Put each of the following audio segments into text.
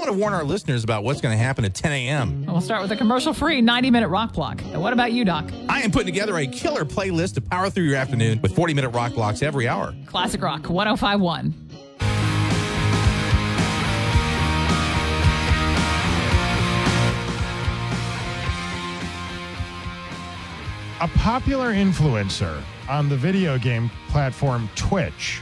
want to warn our listeners about what's going to happen at 10 a.m. We'll start with a commercial-free 90-minute rock block. And what about you, Doc? I am putting together a killer playlist to power through your afternoon with 40-minute rock blocks every hour. Classic Rock 105.1. A popular influencer on the video game platform Twitch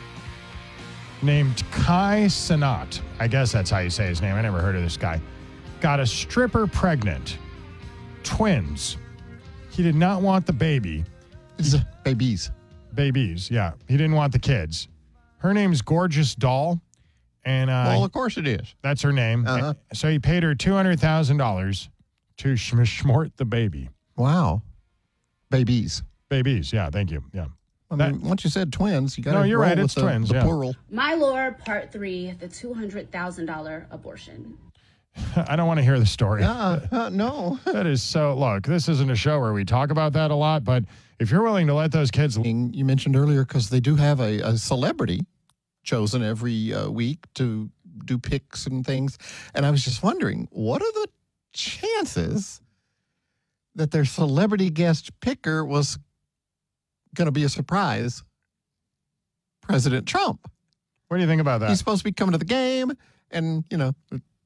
named Kai Cenat, I guess that's how you say his name, I never heard of this guy, got a stripper pregnant. Twins. He did not want the baby. Babies. Babies, yeah. He didn't want the kids. Her name's Gorgeous Doll. And well, of course it is. That's her name. Uh-huh. So he paid her $200,000 to schmort the baby. Wow. Babies. Babies, yeah, thank you. Yeah. I mean, once you said twins, you got to No, you're roll right, with it's the, twins, the yeah. plural. My Lord, Part 3, the $200,000 abortion. I don't want to hear the story. No. That is so, look, this isn't a show where we talk about that a lot, but if you're willing to let those kids... You mentioned earlier, because they do have a celebrity chosen every week to do picks and things. And I was just wondering, what are the chances that their celebrity guest picker was going to be a surprise President Trump? What do you think about that? He's supposed to be coming to the game, and, you know,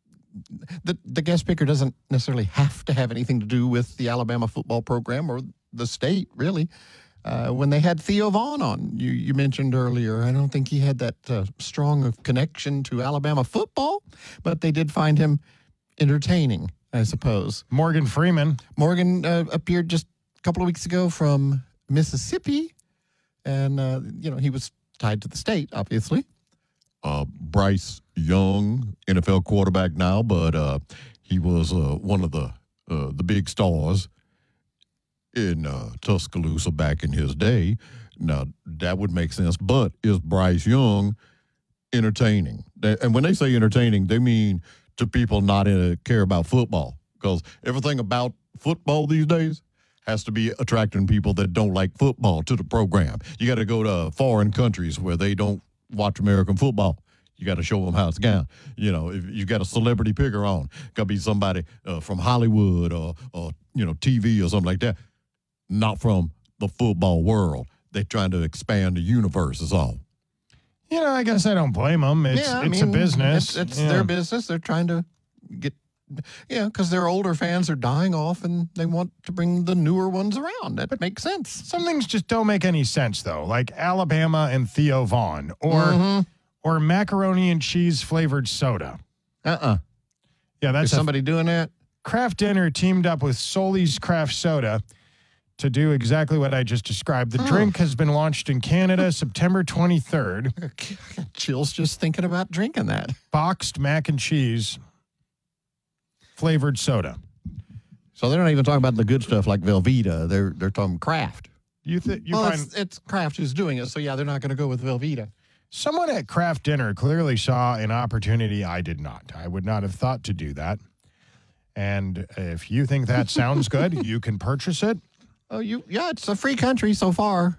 the guest picker doesn't necessarily have to have anything to do with the Alabama football program or the state, really. When they had Theo Vaughn on, you mentioned earlier, I don't think he had that strong of connection to Alabama football, but they did find him entertaining, I suppose. Morgan Freeman. Morgan appeared just a couple of weeks ago from Mississippi, and, you know, he was tied to the state, obviously. Bryce Young, NFL quarterback now, but he was one of the big stars in Tuscaloosa back in his day. Now, that would make sense, but is Bryce Young entertaining? And when they say entertaining, they mean to people not care about football, because everything about football these days has to be attracting people that don't like football to the program. You got to go to foreign countries where they don't watch American football. You got to show them how it's gone. You know, if you got a celebrity picker on, got to be somebody from Hollywood or you know, TV or something like that. Not from the football world. They're trying to expand the universe is all. You know, I guess I don't blame them. It's a business. It's their business. They're trying to get, because their older fans are dying off and they want to bring the newer ones around. That makes sense. Some things just don't make any sense, though, like Alabama and Theo Vaughn, or macaroni and cheese flavored soda. Yeah, that's Is somebody doing that? Kraft Dinner teamed up with Soli's Craft Soda to do exactly what I just described. The drink has been launched in Canada September 23rd. Chills just thinking about drinking that. Boxed mac and cheese flavored soda. So they're not even talking about the good stuff like Velveeta. They're talking Kraft. It's Kraft who's doing it, so yeah, they're not going to go with Velveeta. Someone at Kraft Dinner clearly saw an opportunity I did not. I would not have thought to do that. And if you think that sounds good, you can purchase it. Oh, it's a free country so far.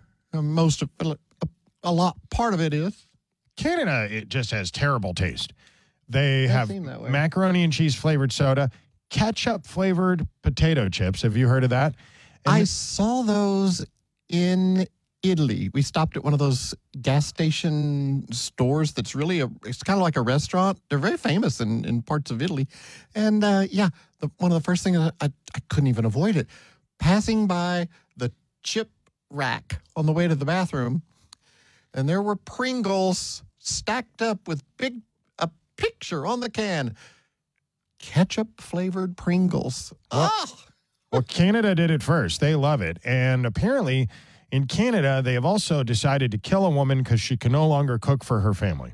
Part of it is. Canada, it just has terrible taste. They have macaroni and cheese flavored soda, ketchup flavored potato chips. Have you heard of that? And I saw those in Italy. We stopped at one of those gas station stores that's really it's kind of like a restaurant. They're very famous in parts of Italy. And one of the first things I couldn't even avoid it. Passing by the chip rack on the way to the bathroom, and there were Pringles stacked up with a picture on the can. Ketchup-flavored Pringles. Well, Canada did it first. They love it. And apparently, in Canada, they have also decided to kill a woman because she can no longer cook for her family.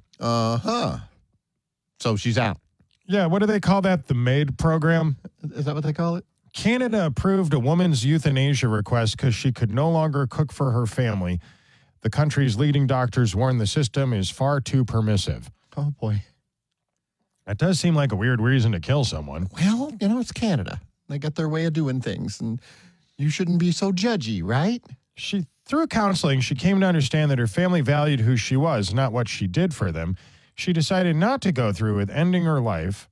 So she's out. Yeah, what do they call that? The MAID program? Is that what they call it? Canada approved a woman's euthanasia request because she could no longer cook for her family. The country's leading doctors warn the system is far too permissive. Oh, boy. That does seem like a weird reason to kill someone. Well, it's Canada. They got their way of doing things, and you shouldn't be so judgy, right? Through counseling, she came to understand that her family valued who she was, not what she did for them. She decided not to go through with ending her life